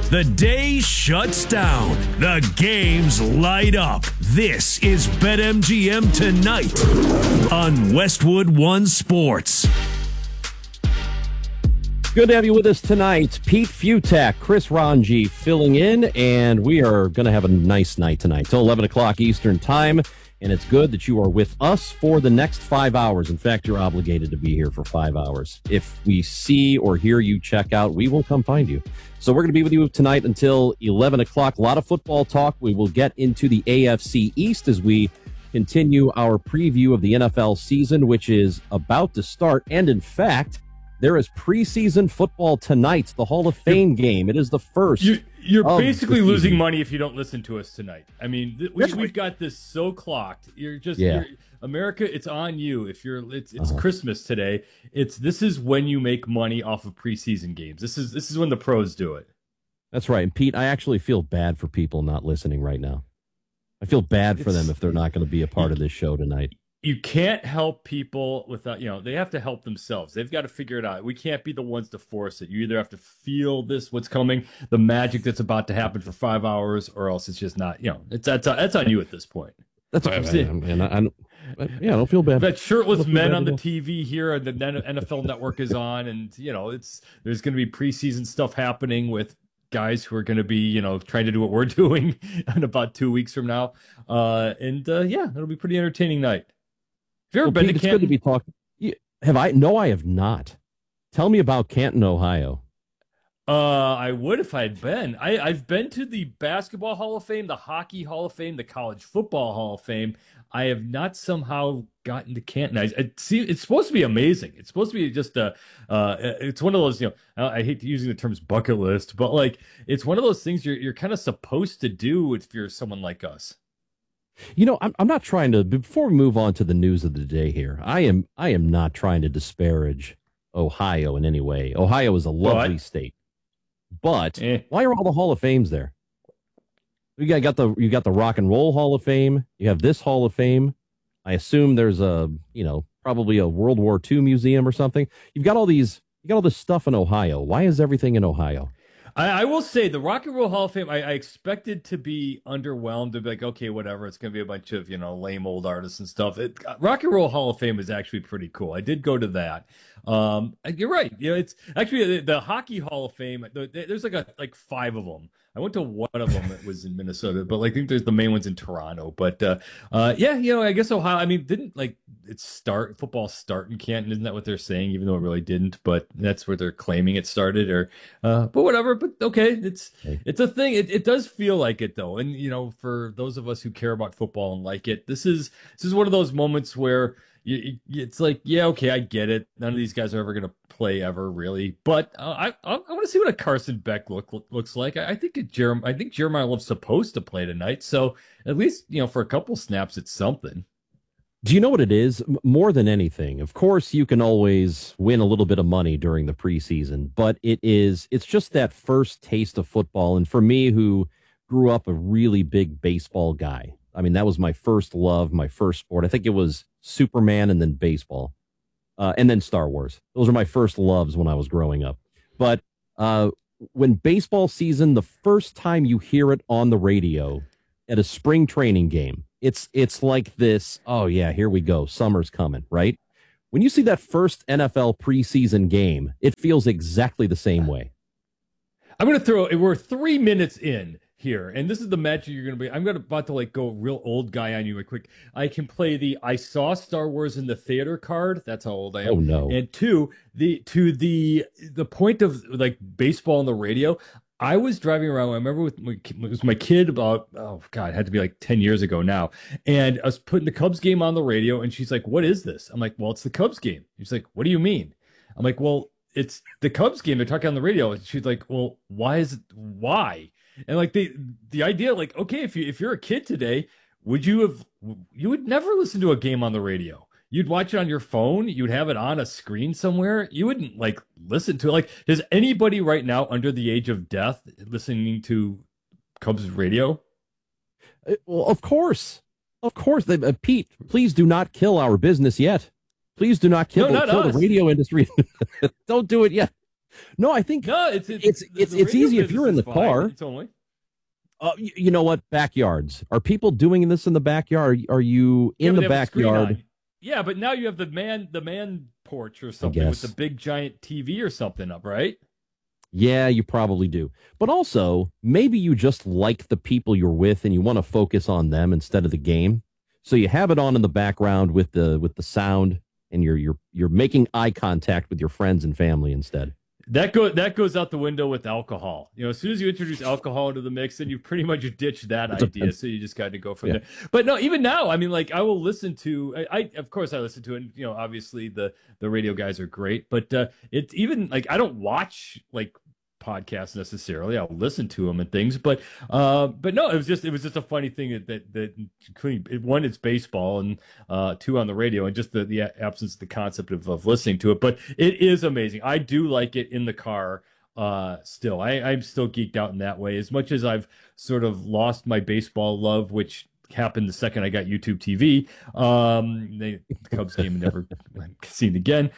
The day shuts down. The games light up. This is BetMGM Tonight on Westwood One Sports. Good to have you with us tonight. Pete Fiutak, Chris Ranji filling in, and we are going to have a nice night tonight till 11 o'clock Eastern Time, and it's good that you are with us for the next 5 hours. In fact, you're obligated to be here for 5 hours. If we see or hear you check out, we will come find you. So we're going to be with you tonight until 11 o'clock. A lot of football talk. We will get into the AFC East as we continue our preview of the NFL season, which is about to start. And in fact, there is preseason football tonight, the Hall of Fame game. It is the first. You're basically losing money if you don't listen to us tonight. I mean, we've got this so clocked. You're America, it's on you. If it's Christmas today. This is when you make money off of preseason games. This is when the pros do it. That's right. And Pete, I actually feel bad for people not listening right now. I feel bad for them if they're not going to be a part of this show tonight. You can't help people without, they have to help themselves. They've got to figure it out. We can't be the ones to force it. You either have to feel what's coming, the magic that's about to happen for 5 hours, or else it's just not, that's on you at this point. That's what I'm saying. And I don't feel bad. That shirtless men on the TV here, and the NFL Network is on, and there's going to be preseason stuff happening with guys who are going to be, trying to do what we're doing in about 2 weeks from now. It'll be a pretty entertaining night. Have you ever been to Canton? It's good to be talking. Have I? No, I have not. Tell me about Canton, Ohio. I would if I'd been. I've been to the Basketball Hall of Fame, the Hockey Hall of Fame, the College Football Hall of Fame. I have not somehow gotten to Canton. It's supposed to be amazing. It's supposed to be just it's one of those, I hate using the terms bucket list, but it's one of those things you're kind of supposed to do if you're someone like us. I'm not trying to, before we move on to the news of the day here, I am not trying to disparage Ohio in any way. Ohio is a lovely state. But why are all the Hall of Fames there? You got the Rock and Roll Hall of Fame. You have this Hall of Fame. I assume there's probably a World War II museum or something. You got all this stuff in Ohio. Why is everything in Ohio? I will say the Rock and Roll Hall of Fame, I expected to be underwhelmed, to be like, okay, whatever. It's going to be a bunch of, lame old artists and stuff. Rock and Roll Hall of Fame is actually pretty cool. I did go to that. You're right. It's actually the Hockey Hall of Fame. There's like 5 of them. I went to one of them that was in Minnesota, but I think there's the main ones in Toronto. But I guess Ohio. I mean, didn't football start in Canton? Isn't that what they're saying? Even though it really didn't, but that's where they're claiming it started. But whatever. But okay, it's a thing. It does feel like it though, and for those of us who care about football and like it, this is one of those moments where. It's like, yeah, okay, I get it. None of these guys are ever going to play ever, really. But I want to see what a Carson Beck looks like. I think Jeremiah Love's supposed to play tonight. So at least, for a couple snaps, it's something. Do you know what it is? More than anything, of course, you can always win a little bit of money during the preseason, but it's just that first taste of football. And for me, who grew up a really big baseball guy, I mean, that was my first love, my first sport. I think it was Superman and then baseball, and then Star Wars. Those were my first loves when I was growing up. But when baseball season, the first time you hear it on the radio at a spring training game, it's like this, oh yeah, here we go, summer's coming, right? When you see that first NFL preseason game, it feels exactly the same way. We're 3 minutes in here, and this is the magic you're going to be. I'm about to go real old guy on you real quick. I can play the I saw Star Wars in the theater card. That's how old I am. Oh no. And to the point of baseball on the radio. I was driving around. I remember it was my kid about, it had to be 10 years ago now. And I was putting the Cubs game on the radio, and she's like, "What is this?" I'm like, "Well, it's the Cubs game." She's like, "What do you mean?" I'm like, "Well, it's the Cubs game. They're talking on the radio." And she's like, "Well, why? And the idea, okay, if you're a kid today, you would never listen to a game on the radio. You'd watch it on your phone. You'd have it on a screen somewhere. You wouldn't listen to it. Does anybody right now under the age of death listening to Cubs radio? Well, of course. Pete, please do not kill our business yet. Please do not kill the radio industry. Don't do it yet. No, I think No, it's easy if you're in the car. It's only. You know what? Backyards. Are people doing this in the backyard? Are you in the backyard? Yeah, but now you have the man porch or something with the big giant TV or something up, right? Yeah, you probably do. But also, maybe you just like the people you're with and you want to focus on them instead of the game. So you have it on in the background with the sound, and you're making eye contact with your friends and family instead. That goes out the window with alcohol. You know, as soon as you introduce alcohol into the mix, then you pretty much ditch that idea. So you just got to go from there. But no, even now, I mean, like I will listen to. I of course I listen to it. And, you know, obviously the radio guys are great, but it's even like I don't watch like podcasts necessarily. I'll listen to them and things, but no, it was just a funny thing that one, it's baseball, and two, on the radio, and just the absence of the concept of listening to it. But it is amazing. I do like it in the car. Still, I'm still geeked out in that way. As much as I've sort of lost my baseball love, which happened the second I got YouTube TV. The Cubs game never seen again.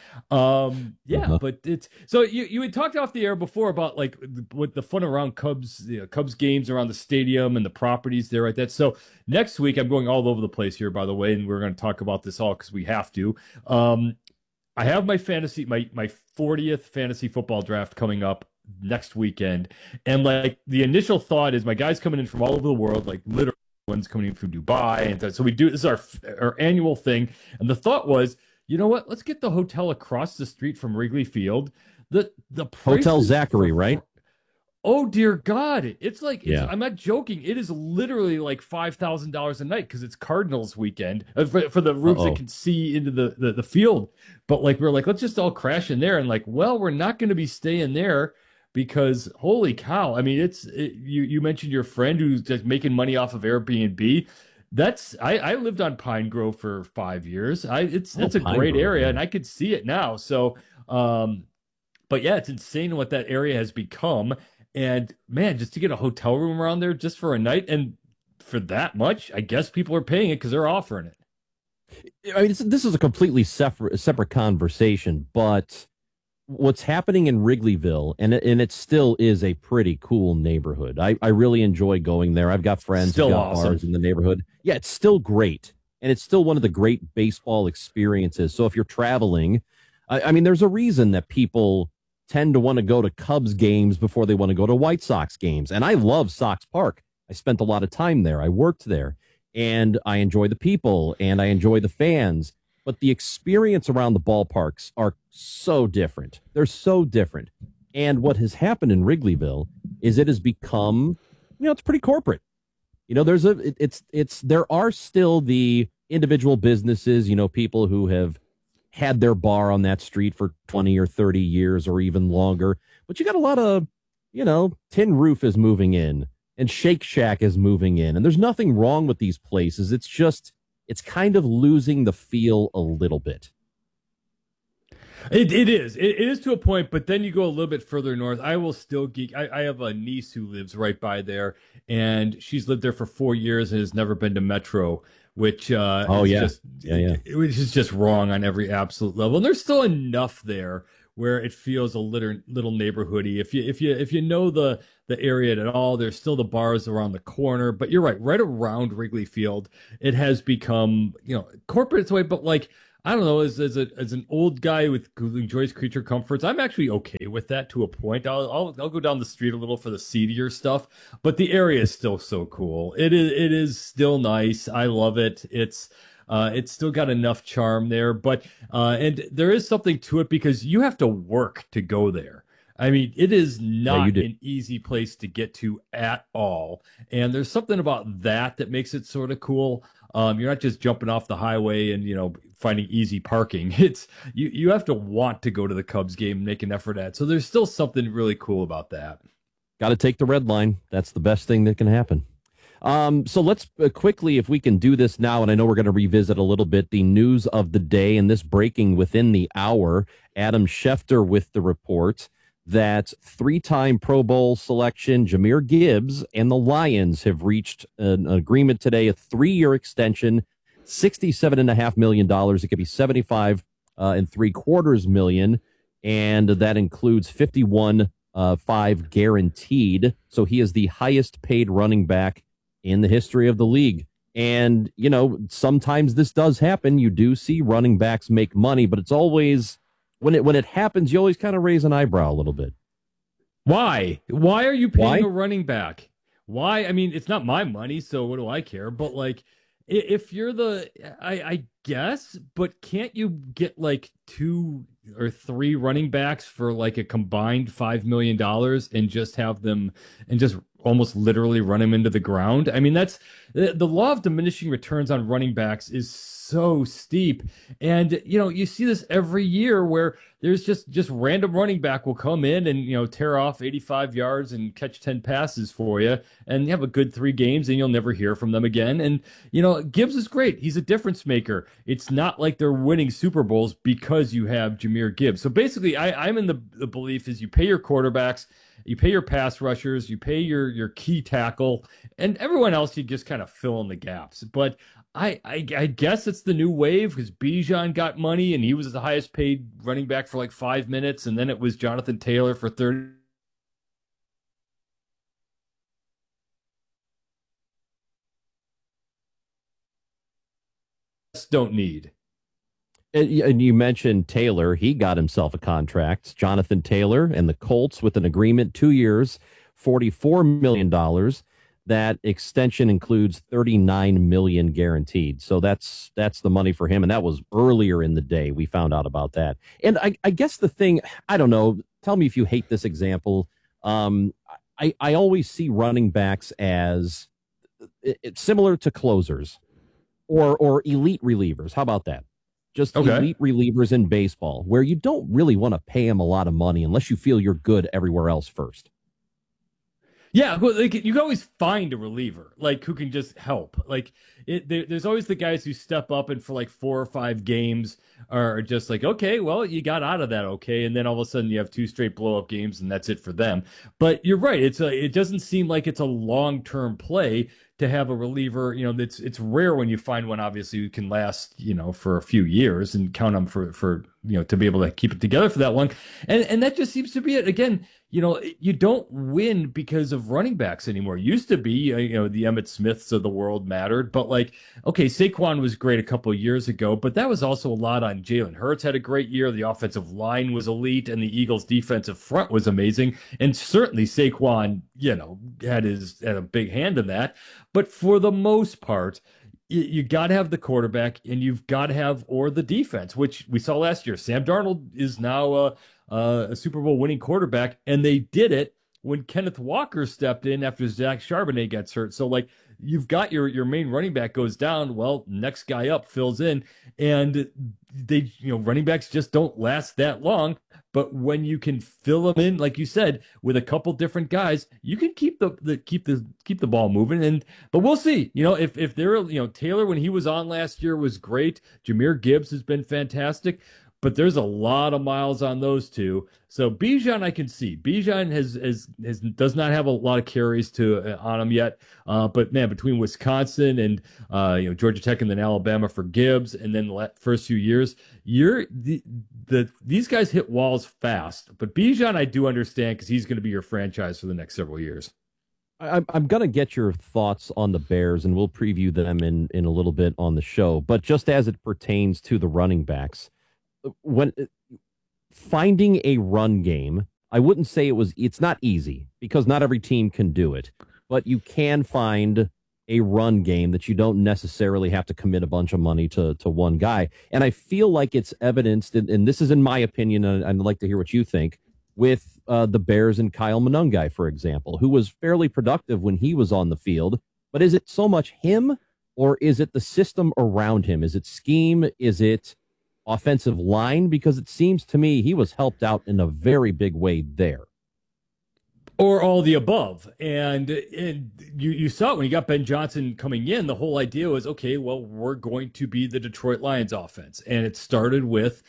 But it's so you had talked off the air before about like what the fun around Cubs games around the stadium and the properties there, right? So next week I'm going all over the place here, by the way, and we're going to talk about this all because we have to. I have my 40th fantasy football draft coming up next weekend, and like the initial thought is my guys coming in from all over the world, like literally one's coming in from Dubai, and so we do this is our annual thing. And the thought was, you know what? Let's get the hotel across the street from Wrigley Field. The Hotel Zachary, right? Oh dear God! It's like I'm not joking. It is literally like $5,000 a night because it's Cardinals weekend for the rooms that can see into the field. But like we're like, let's just all crash in there, and like, well, we're not going to be staying there. Because holy cow, I mean, you mentioned your friend who's just making money off of Airbnb. I lived on Pine Grove for 5 years. It's a great area, and I could see it now. So, but yeah, it's insane what that area has become. And man, just to get a hotel room around there just for a night and for that much, I guess people are paying it because they're offering it. I mean, this is a completely separate conversation, but what's happening in Wrigleyville, and it still is a pretty cool neighborhood. I really enjoy going there. I've got friends who got bars in the neighborhood. Yeah, it's still great. And it's still one of the great baseball experiences. So if you're traveling, I mean, there's a reason that people tend to want to go to Cubs games before they want to go to White Sox games. And I love Sox Park. I spent a lot of time there. I worked there. And I enjoy the people, and I enjoy the fans. But the experience around the ballparks are so different. They're so different. And what has happened in Wrigleyville is it has become, it's pretty corporate. There are still the individual businesses, people who have had their bar on that street for 20 or 30 years or even longer. But you got a lot of, Tin Roof is moving in and Shake Shack is moving in. And there's nothing wrong with these places. It's just, it's kind of losing the feel a little bit. It is to a point, but then you go a little bit further north. I will still geek. I have a niece who lives right by there, and she's lived there for 4 years and has never been to Metro, which which is just wrong on every absolute level. And there's still enough there where it feels a little neighborhoody. If you know the area at all, there's still the bars around the corner. But you're right around Wrigley Field, it has become corporate its way. But like, I don't know, as an old guy who enjoys creature comforts, I'm actually okay with that to a point. I'll go down the street a little for the seedier stuff, but the area is still so cool. It is still nice. I love it. It's still got enough charm there, but and there is something to it because you have to work to go there. I mean, it is not an easy place to get to at all, and there's something about that makes it sort of cool. You're not just jumping off the highway and finding easy parking. It's you have to want to go to the Cubs game and make an effort at. So there's still something really cool about that. Got to take the red line. That's the best thing that can happen. So let's quickly, if we can do this now, and I know we're going to revisit a little bit the news of the day and this breaking within the hour. Adam Schefter with the report that 3-time Pro Bowl selection Jahmyr Gibbs and the Lions have reached an agreement today, a 3-year extension, $67.5 million. It could be $75.75 million. and that includes 51.5 guaranteed. So he is the highest paid running back in the history of the league. And, you know, sometimes this does happen. You do see running backs make money, but it's always when it happens, you always kind of raise an eyebrow a little bit. Why? Why are you paying a running back? Why? I mean, it's not my money, so what do I care? But like, if you're I guess, but can't you get like 2 or 3 running backs for like a combined $5 million and just have them and just almost literally run them into the ground? I mean, that's the law of diminishing returns on running backs is so steep. And, you know, you see this every year where there's just random running back will come in and, you know, tear off 85 yards and catch 10 passes for you and you have a good 3 games and you'll never hear from them again. And, you know, Gibbs is great. He's a difference maker. It's not like they're winning Super Bowls because you have Jahmyr Gibbs. So basically, I'm in the belief is you pay your quarterbacks, you pay your pass rushers, you pay your key tackle, and everyone else you just kind of fill in the gaps. But I guess it's the new wave because Bijan got money and he was the highest paid running back for like 5 minutes, and then it was Jonathan Taylor for 30. Don't need. And you mentioned Taylor. He got himself a contract. Jonathan Taylor and the Colts with an agreement, 2 years, $44 million. That extension includes $39 million guaranteed. So that's the money for him. And that was earlier in the day we found out about that. And I guess the thing, I don't know, tell me if you hate this example. I always see running backs as it's similar to closers or elite relievers. How about that? Just elite relievers in baseball, where you don't really want to pay them a lot of money unless you feel you're good everywhere else first. Yeah, well, like, you can always find a reliever like who can just help. Like there's always the guys who step up and for like 4 or 5 games are just like, okay, well, you got out of that, okay, and then all of a sudden you have 2 straight blow up games and that's it for them. But you're right, it doesn't seem like it's a long-term play to have a reliever. You know, it's rare when you find one obviously who can last, you know, for a few years and count them for you know, to be able to keep it together for that long. And that just seems to be it. Again, you know, you don't win because of running backs anymore. It used to be, you know, the Emmitt Smiths of the world mattered, but like, okay, Saquon was great a couple of years ago, but that was also a lot on Jalen Hurts had a great year. The offensive line was elite and the Eagles defensive front was amazing. And certainly Saquon, you know, had a big hand in that. But for the most part, you got to have the quarterback and you've got to have or the defense, which we saw last year. Sam Darnold is now a Super Bowl winning quarterback, and they did it when Kenneth Walker stepped in after Zach Charbonnet gets hurt. So like you've got your main running back goes down. Well, next guy up fills in, and they, you know, running backs just don't last that long. But when you can fill them in, like you said, with a couple different guys, you can keep the ball moving. But we'll see. You know, if they're, you know, Taylor when he was on last year was great. Jahmyr Gibbs has been fantastic. But there's a lot of miles on those two. So Bijan, I can see. Bijan does not have a lot of carries on him yet. But man, between Wisconsin and you know, Georgia Tech and then Alabama for Gibbs, and then the first few years, these guys hit walls fast. But Bijan, I do understand because he's going to be your franchise for the next several years. I'm going to get your thoughts on the Bears, and we'll preview them in a little bit on the show. But just as it pertains to the running backs, when finding a run game, I wouldn't say it's not easy because not every team can do it, but you can find a run game that you don't necessarily have to commit a bunch of money to one guy. And I feel like it's evidenced, and this is in my opinion, and I'd like to hear what you think, with the Bears and Kyle Monangai, for example, who was fairly productive when he was on the field. But is it so much him, or is it the system around him? Is it scheme? Is it offensive line? Because it seems to me he was helped out in a very big way there. Or all the above. And you saw it when you got Ben Johnson coming in. The whole idea was, okay, well, we're going to be the Detroit Lions offense. And it started with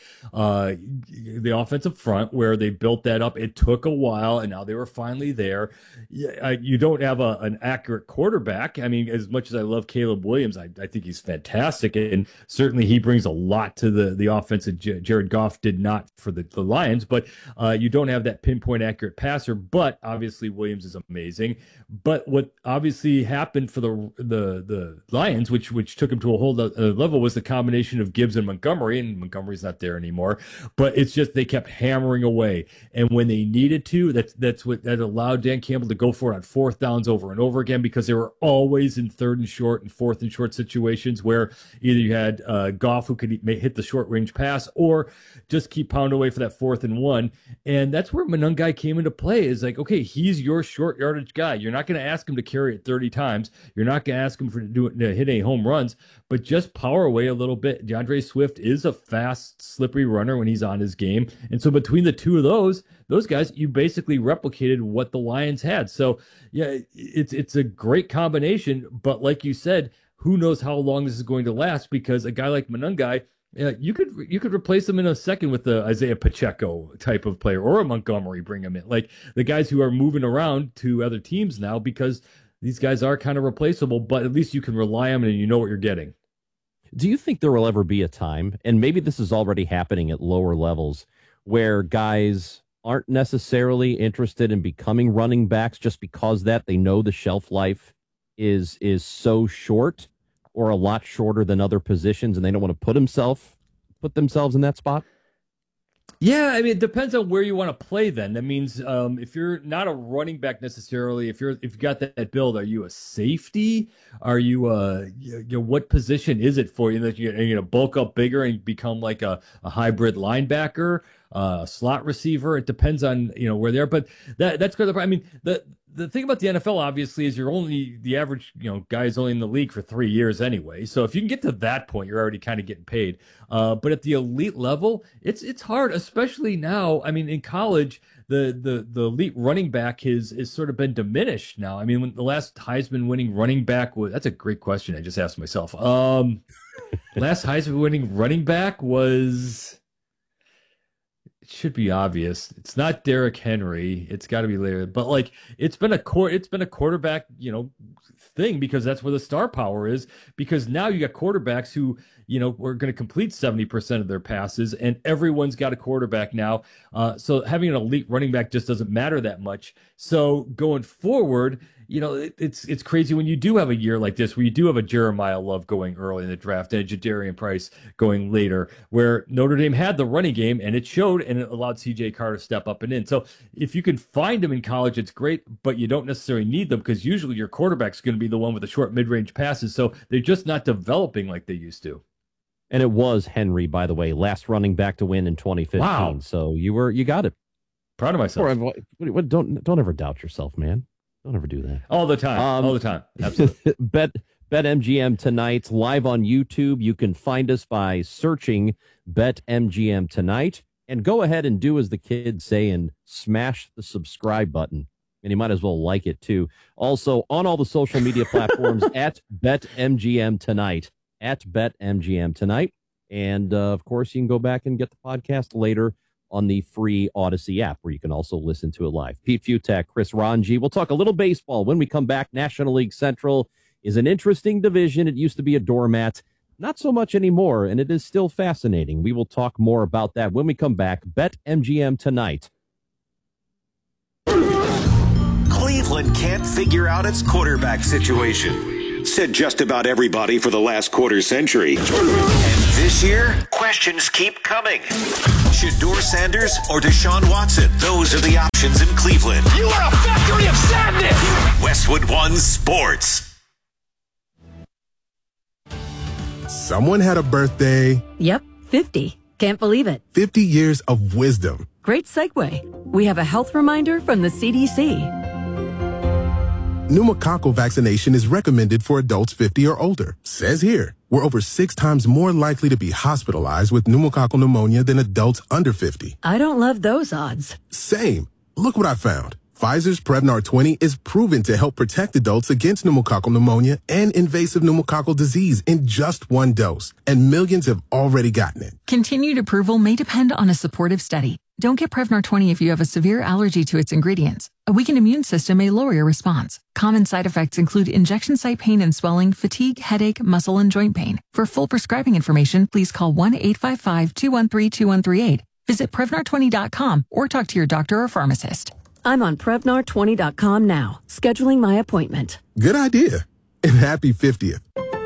the offensive front where they built that up. It took a while, and now they were finally there. You don't have an accurate quarterback. I mean, as much as I love Caleb Williams, I think he's fantastic. And certainly he brings a lot to the offense that Jared Goff did not for the Lions. But you don't have that pinpoint accurate passer. But obviously, Williams is amazing. But what obviously happened for the Lions, which took him to a whole other level, was the combination of Gibbs and Montgomery. And Montgomery's not there anymore. But it's just they kept hammering away. And when they needed to, that's what that allowed Dan Campbell to go for it on fourth downs over and over again, because they were always in third and short and fourth and short situations where either you had Goff who could hit the short range pass or just keep pounding away for that 4th and 1. And that's where Monangai came into play. Is like, okay, he's your short yardage guy. You're not going to ask him to carry it 30 times. You're not going to ask him to hit any home runs, but just power away a little bit. DeAndre Swift is a fast, slippery runner when he's on his game. And so between the two of those guys, you basically replicated what the Lions had. So yeah, it's a great combination, but like you said, who knows how long this is going to last, because a guy like Monangai, you could replace him in a second with the Isaiah Pacheco type of player, or a Montgomery, bring him in. Like the guys who are moving around to other teams now, because these guys are kind of replaceable, but at least you can rely on them and you know what you're getting. Do you think there will ever be a time, and maybe this is already happening at lower levels, where guys aren't necessarily interested in becoming running backs just because that they know the shelf life is so short, or a lot shorter than other positions, and they don't want to put themselves in that spot? Yeah, I mean, it depends on where you want to play then. That means if you're not a running back necessarily, if you got that build, are you a safety? Are you what position is it for you? That you're going to bulk up bigger and become like a hybrid linebacker, slot receiver? It depends on where they are. But that's good. I mean, the thing about the NFL, obviously, is the average guy is only in the league for 3 years anyway. So if you can get to that point, you're already kind of getting paid. But at the elite level, it's hard, especially now. I mean, in college, the elite running back has sort of been diminished now. I mean, when the last Heisman winning running back was, that's a great question I just asked myself. Last Heisman winning running back was, it should be obvious. It's not Derrick Henry. It's got to be later. But like, it's been a quarterback, thing, because that's where the star power is. Because now you got quarterbacks who, are going to complete 70% of their passes, and everyone's got a quarterback now. So having an elite running back just doesn't matter that much. So going forward, it's crazy when you do have a year like this, where you do have a Jeremiah Love going early in the draft and a Jadarian Price going later, where Notre Dame had the running game and it showed, and it allowed CJ Carr to step up and in. So if you can find them in college, it's great, but you don't necessarily need them, because usually your quarterback's going to be the one with the short mid-range passes. So they're just not developing like they used to. And it was Henry, by the way, last running back to win in 2015. Wow. So you got it. Proud of myself. Don't ever doubt yourself, man. Don't ever do that. All the time. All the time. Absolutely. BetMGM Tonight, live on YouTube. You can find us by searching BetMGM Tonight. And go ahead and do as the kids say and smash the subscribe button. And you might as well like it, too. Also, on all the social media platforms, at BetMGM Tonight. At BetMGM Tonight. And, of course, you can go back and get the podcast later on the free Odyssey app, where you can also listen to it live. Pete Futak, Chris Ranji. We'll talk a little baseball when we come back. National League Central is an interesting division. It used to be a doormat. Not so much anymore, and it is still fascinating. We will talk more about that when we come back. BetMGM Tonight. Cleveland can't figure out its quarterback situation. Said just about everybody for the last quarter century. And this year, questions keep coming. Shedeur Sanders or Deshaun Watson? Those are the options in Cleveland. You are a factory of sadness! Westwood One Sports. Someone had a birthday. Yep, 50. Can't believe it. 50 years of wisdom. Great segue. We have a health reminder from the CDC. Pneumococcal vaccination is recommended for adults 50 or older. Says here, we're over 6 times more likely to be hospitalized with pneumococcal pneumonia than adults under 50. I don't love those odds. Same. Look what I found. Pfizer's Prevnar 20 is proven to help protect adults against pneumococcal pneumonia and invasive pneumococcal disease in just one dose, and millions have already gotten it. Continued approval may depend on a supportive study. Don't get Prevnar 20 if you have a severe allergy to its ingredients. A weakened immune system may lower your response. Common side effects include injection site pain and swelling, fatigue, headache, muscle, and joint pain. For full prescribing information, please call 1-855-213-2138. Visit Prevnar20.com or talk to your doctor or pharmacist. I'm on Prevnar20.com now, scheduling my appointment. Good idea. And happy 50th.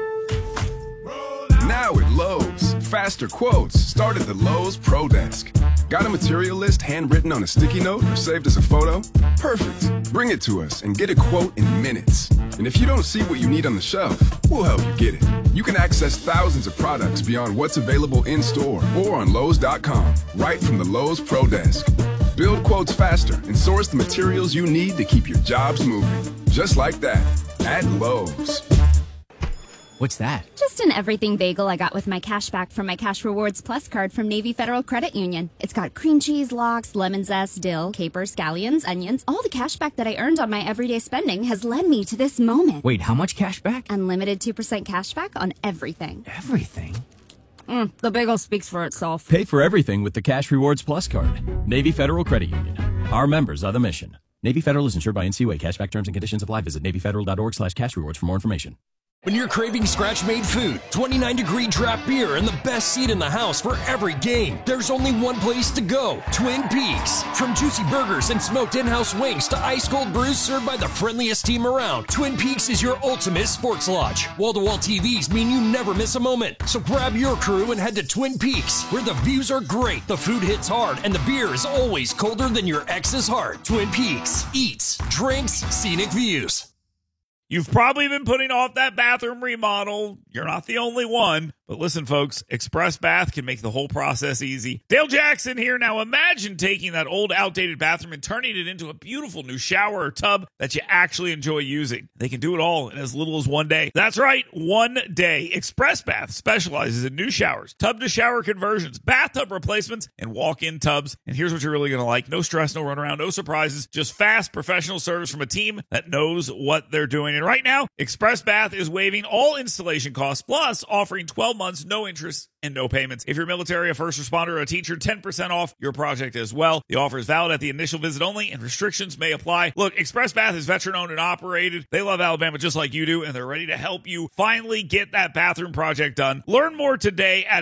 Now at Lowe's, faster quotes start at the Lowe's Pro Desk. Got a material list handwritten on a sticky note or saved as a photo? Perfect. Bring it to us and get a quote in minutes. And if you don't see what you need on the shelf, we'll help you get it. You can access thousands of products beyond what's available in store or on Lowe's.com, right from the Lowe's Pro Desk. Build quotes faster and source the materials you need to keep your jobs moving. Just like that, at Lowe's. What's that? Just an everything bagel I got with my cash back from my Cash Rewards Plus card from Navy Federal Credit Union. It's got cream cheese, lox, lemon zest, dill, capers, scallions, onions. All the cash back that I earned on my everyday spending has led me to this moment. Wait, how much cash back? Unlimited 2% cash back on everything. Everything? The bagel speaks for itself. Pay for everything with the Cash Rewards Plus card. Navy Federal Credit Union. Our members are the mission. Navy Federal is insured by NCUA. Cashback terms and conditions apply. Visit NavyFederal.org/cashrewards for more information. When you're craving scratch-made food, 29-degree draft beer, and the best seat in the house for every game, there's only one place to go, Twin Peaks. From juicy burgers and smoked in-house wings to ice-cold brews served by the friendliest team around, Twin Peaks is your ultimate sports lodge. Wall-to-wall TVs mean you never miss a moment. So grab your crew and head to Twin Peaks, where the views are great, the food hits hard, and the beer is always colder than your ex's heart. Twin Peaks. Eats, drinks, scenic views. You've probably been putting off that bathroom remodel. You're not the only one. But listen, folks, Express Bath can make the whole process easy. Dale Jackson here. Now imagine taking that old, outdated bathroom and turning it into a beautiful new shower or tub that you actually enjoy using. They can do it all in as little as 1 day. That's right, 1 day. Express Bath specializes in new showers, tub-to-shower conversions, bathtub replacements, and walk-in tubs. And here's what you're really going to like. No stress, no runaround, no surprises. Just fast, professional service from a team that knows what they're doing. And right now, Express Bath is waiving all installation costs, plus offering 12 months, no interest, and no payments. If you're military, a first responder, or a teacher, 10% off your project as well. The offer is valid at the initial visit only, and restrictions may apply. Look, Express Bath is veteran-owned and operated. They love Alabama just like you do, and they're ready to help you finally get that bathroom project done. Learn more today at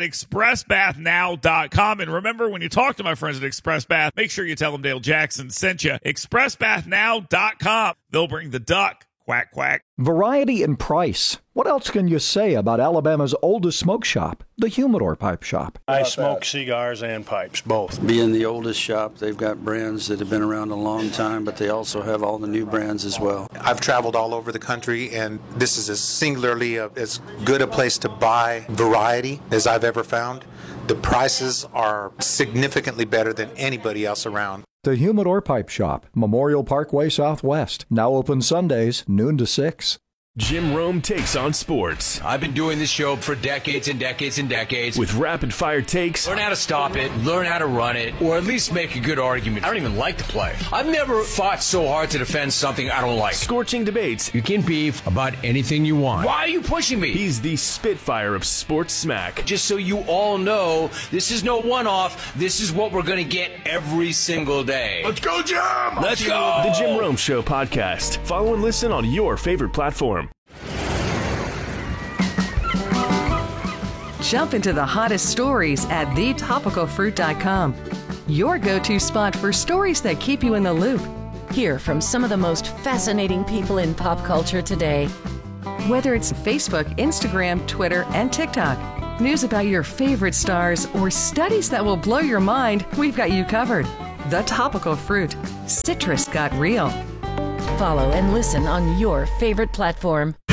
expressbathnow.com. And remember, when you talk to my friends at Express Bath, make sure you tell them Dale Jackson sent you. expressbathnow.com. They'll bring the duck. Quack, quack. Variety and price. What else can you say about Alabama's oldest smoke shop, the Humidor Pipe Shop? I smoke cigars and pipes, both. Being the oldest shop, they've got brands that have been around a long time, but they also have all the new brands as well. I've traveled all over the country, and this is as good a place to buy variety as I've ever found. The prices are significantly better than anybody else around. The Humidor Pipe Shop, Memorial Parkway Southwest. Now open Sundays, noon to 6. Jim Rome takes on sports. I've been doing this show for decades and decades and decades. With rapid-fire takes. Learn how to stop it, learn how to run it, or at least make a good argument. I don't even like to play. I've never fought so hard to defend something I don't like. Scorching debates. You can beef about anything you want. Why are you pushing me? He's the Spitfire of sports smack. Just so you all know, this is no one-off. This is what we're going to get every single day. Let's go, Jim! Let's go! The Jim Rome Show podcast. Follow and listen on your favorite platform. Jump into the hottest stories at thetopicalfruit.com. Your go-to spot for stories that keep you in the loop. Hear from some of the most fascinating people in pop culture today. Whether it's Facebook, Instagram, Twitter, and TikTok, news about your favorite stars, or studies that will blow your mind, we've got you covered. The Topical Fruit. Citrus got real. Follow and listen on your favorite platform.